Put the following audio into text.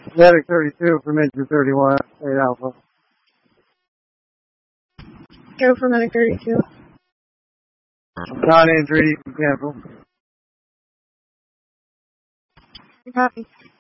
Medic 32 from engine 31, 8 Alpha. Go for Medic 32. Non-injury, cancel. Copy.